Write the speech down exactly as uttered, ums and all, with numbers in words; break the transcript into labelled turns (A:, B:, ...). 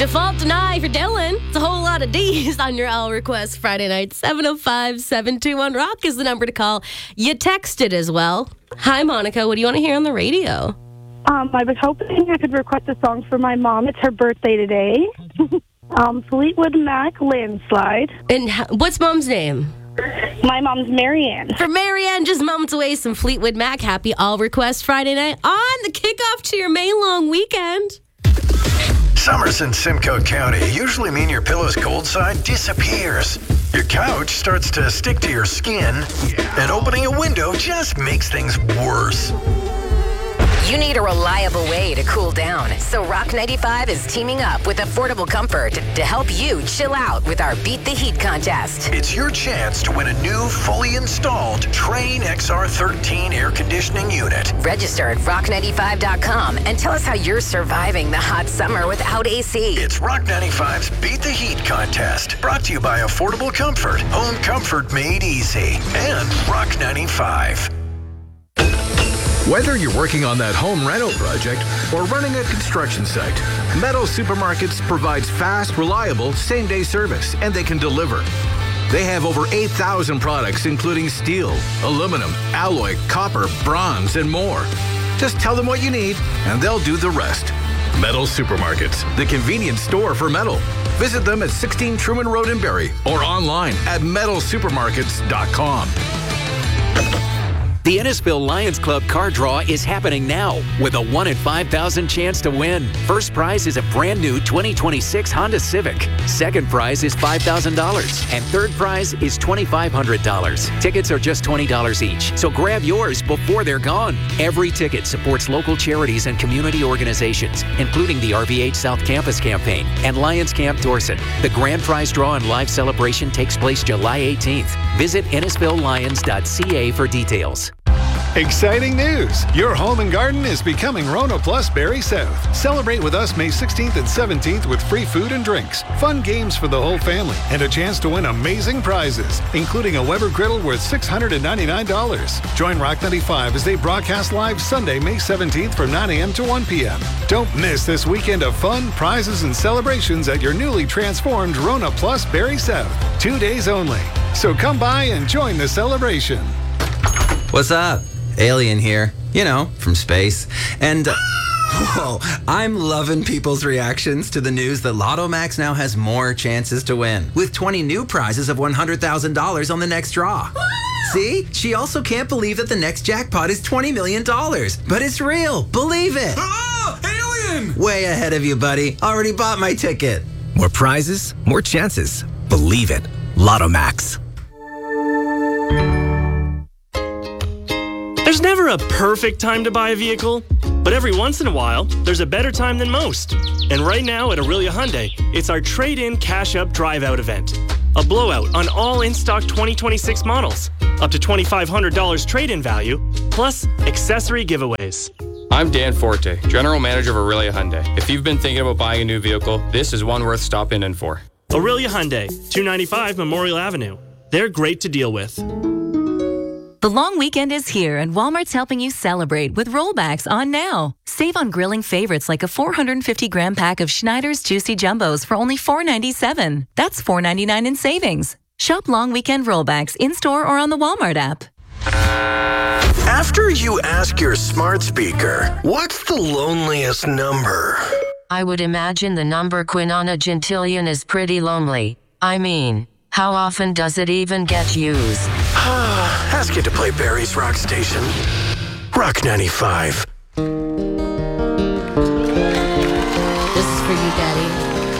A: Default deny for Dylan. It's a whole lot of D's on your All Request Friday night. seven oh five, seven two one, ROCK is the number to call. You texted as well. Hi, Monica. What do you want to hear on the radio?
B: Um, I was hoping I could request a song for my mom. It's her birthday today. um, Fleetwood Mac, Landslide.
A: And h- what's Mom's name?
B: My mom's Marianne.
A: For Marianne, just moments away, some Fleetwood Mac. Happy All Request Friday night on the kickoff to your May long weekend.
C: Summers in Simcoe County usually mean your pillow's cold side disappears. Your couch starts to stick to your skin, and opening a window just makes things worse.
D: You need a reliable way to cool down, so Rock ninety-five is teaming up with Affordable Comfort to help you chill out with our Beat the Heat contest.
C: It's your chance to win a new, fully installed Trane X R thirteen air conditioning unit.
D: Register at rock ninety-five dot com and tell us how you're surviving the hot summer without A C.
C: It's Rock ninety-five's Beat the Heat contest, brought to you by Affordable Comfort, home comfort made easy, and Rock ninety-five.
E: Whether you're working on that home rental project or running a construction site, Meadow Supermarkets provides fast, reliable, same-day service, and they can deliver. They have over eight thousand products, including steel, aluminum, alloy, copper, bronze, and more. Just tell them what you need, and they'll do the rest. Meadow Supermarkets, the convenience store for metal. Visit them at sixteen Truman Road in Barrie or online at metal supermarkets dot com.
F: The Innisfil Lions Club car draw is happening now with a one in five thousand chance to win. First prize is a brand new twenty twenty-six Honda Civic. Second prize is five thousand dollars. And third prize is twenty-five hundred dollars. Tickets are just twenty dollars each, so grab yours before they're gone. Every ticket supports local charities and community organizations, including the R V H South Campus Campaign and Lions Camp Dorset. The grand prize draw and live celebration takes place July eighteenth. Visit Innisfil Lions dot C A for details.
G: Exciting news! Your home and garden is becoming Rona Plus Barrie South. Celebrate with us May sixteenth and seventeenth with free food and drinks, fun games for the whole family, and a chance to win amazing prizes, including a Weber griddle worth six hundred ninety-nine dollars. Join Rock ninety-five as they broadcast live Sunday, May seventeenth from nine a.m. to one p.m. Don't miss this weekend of fun, prizes, and celebrations at your newly transformed Rona Plus Barrie South. Two days only. So come by and join the celebration.
H: What's up? Alien here, you know, from space. And, uh, whoa, I'm loving people's reactions to the news that Lotto Max now has more chances to win, with twenty new prizes of one hundred thousand dollars on the next draw. See? She also can't believe that the next jackpot is twenty million dollars. But it's real. Believe it.
I: Ah, alien!
H: Way ahead of you, buddy. Already bought my ticket.
I: More prizes, more chances. Believe it. Lotto Max.
J: There's never a perfect time to buy a vehicle, but every once in a while, there's a better time than most. And right now at Aurelia Hyundai, it's our Trade-In Cash Up Drive Out event. A blowout on all in-stock twenty twenty-six models. Up to twenty-five hundred dollars trade-in value, plus accessory giveaways.
K: I'm Dan Forte, General Manager of Aurelia Hyundai. If you've been thinking about buying a new vehicle, this is one worth stopping in for.
J: Aurelia Hyundai, two ninety-five Memorial Avenue. They're great to deal with.
L: The long weekend is here, and Walmart's helping you celebrate with rollbacks on now. Save on grilling favorites like a four hundred fifty gram pack of Schneider's Juicy Jumbos for only four ninety-seven. That's four ninety-nine in savings. Shop long weekend rollbacks in-store or on the Walmart app.
C: After you ask your smart speaker, what's the loneliest number?
M: I would imagine the number quinnonagentillion is pretty lonely. I mean, how often does it even get used?
C: Ask it to play Barry's Rock Station. Rock ninety-five.